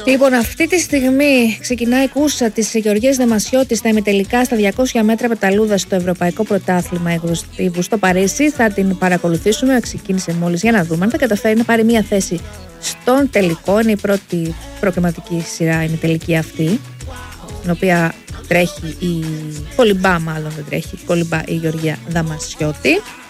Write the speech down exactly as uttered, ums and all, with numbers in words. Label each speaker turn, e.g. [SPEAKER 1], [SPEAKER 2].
[SPEAKER 1] Λοιπόν, αυτή τη στιγμή ξεκινάει η κούρσα της Γεωργίας Δαμασιώτη στα ημιτελικά στα διακόσια μέτρα πεταλούδα στο Ευρωπαϊκό Πρωτάθλημα Εγωστίβου στο Παρίσι. Θα την παρακολουθήσουμε. Ξεκίνησε μόλις για να δούμε αν θα καταφέρει να πάρει μια θέση στον τελικό. Είναι η πρώτη προκριματική σειρά ημιτελική αυτή, την οποία τρέχει η Κολυμπά, μάλλον δεν τρέχει η Κολυμπά η Γεωργία Δαμασιώτη.